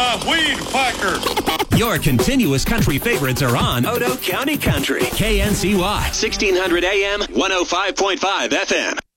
the Weed Whacker. Your continuous country favorites are on Odo County Country. KNCY, 1600 AM, 105.5 FM.